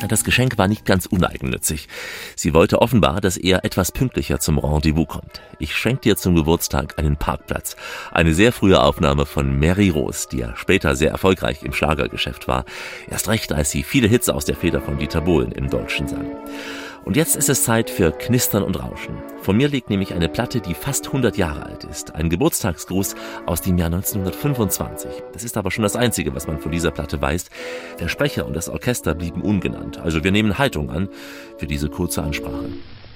Das Geschenk war nicht ganz uneigennützig. Sie wollte offenbar, dass er etwas pünktlicher zum Rendezvous kommt. Ich schenke dir zum Geburtstag einen Parkplatz. Eine sehr frühe Aufnahme von Mary Rose, die ja später sehr erfolgreich im Schlagergeschäft war. Erst recht, als sie viele Hits aus der Feder von Dieter Bohlen im Deutschen sang. Und jetzt ist es Zeit für Knistern und Rauschen. Von mir liegt nämlich eine Platte, die fast 100 Jahre alt ist. Ein Geburtstagsgruß aus dem Jahr 1925. Das ist aber schon das Einzige, was man von dieser Platte weiß. Der Sprecher und das Orchester blieben ungenannt. Also wir nehmen Haltung an für diese kurze Ansprache.